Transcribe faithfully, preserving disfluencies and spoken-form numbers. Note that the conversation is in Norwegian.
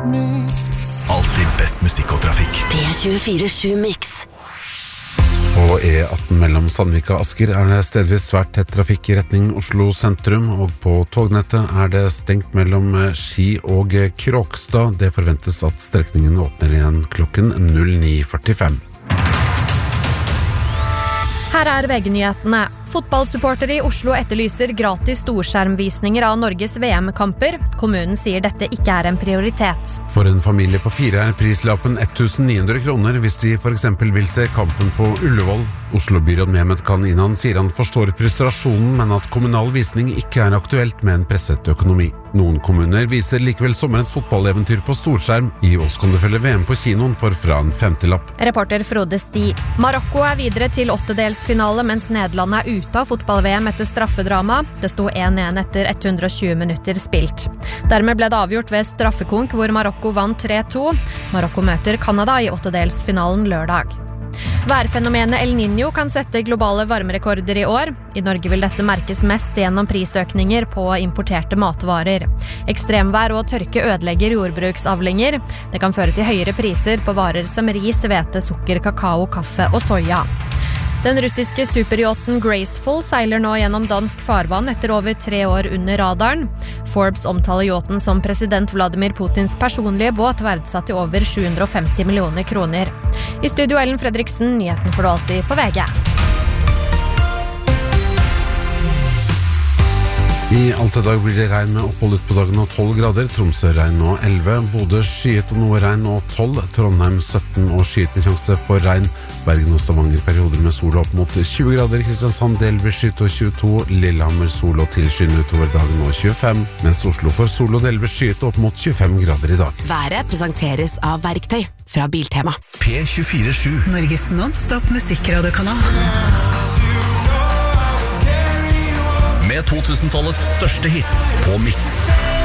Alltid best musikk og trafikk. P tjuefire sju Mix. På E atten mellom Sandvika og Asker er det stedvis svært tett trafikk i retning Oslo sentrum, og på tognettet er det stengt mellom Ski og Kråkstad. Det forventes at strekningen åpner igjen klokken ni førtifem. Her er V G-nyhetene. Fotballsupportere i Oslo etterlyser gratis storskjermvisninger av Norges V M-kamper. Kommunen sier dette ikke er en prioritet. For en familie på fire er prislappen tusen ni hundre kroner hvis de for eksempel vil se kampen på Ullevål. Oslo-byråd Mehmet Kan Inan sier han forstår frustrasjonen, men at kommunal visning ikke er aktuelt med en presset økonomi. Noen kommuner viser likevel sommerens fotballeventyr på storskjerm. I oss kan du følge V M på kinoen for fra en femtilapp. Reporter Frode Sti. Marokko er videre til åttedelsfinale, mens Nederland er ute av fotball-V M etter straffedrama. Det sto en en etter hundre og tjue minutter spilt. Dermed ble det avgjort ved straffekonk, hvor Marokko vant tre to. Marokko møter Kanada i åttedelsfinalen lørdag. Værfenomenet El Niño kan sette globale varmerekorder i år. I Norge vil dette merkes mest gjennom prisøkninger på importerte matvarer. Ekstremvær og tørke ødelegger jordbruksavlinger. Det kan føre til høyere priser på varer som ris, hvete, sukker, kakao, kaffe og soya. Den russiske superyachten Graceful seiler nå gjennom dansk farvann etter over tre år under radaren. Forbes omtaler yachten som president Vladimir Putins personlige båt, verdsatt til over sju hundre og femti millioner kroner. I studio Ellen Fredriksen, nyheten får du alltid på V G. I Alta dag blir det regn med opphold ut på dagen og tolv grader. Tromsø regn og elleve. Bodø skyet og noe regn og tolv. Trondheim sytten og skyet med sjanse for regn. Bergen og Stavanger perioder med sol opp mot tjue grader. Kristiansand delvis skyet og tjueto. Lillehammer sol og tilskyende utover dagen og tjuefem. Mens Oslo får sol og delvis skyet opp mot tjuefem grader i dag. Været presenteres av Verktøy fra Biltema. P tjuefire sju. Norges non-stop musikkradekanal. Med to tusen-tallets største hits på Mix.